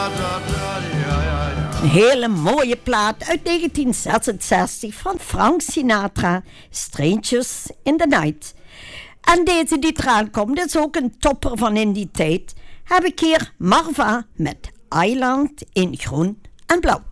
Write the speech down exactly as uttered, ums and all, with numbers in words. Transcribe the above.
Een hele mooie plaat uit negentien zesenzestig van Frank Sinatra, Strangers in the Night. En deze die eraan komt, is ook een topper van in die tijd. Heb ik hier Marva met Eiland in groen en blauw.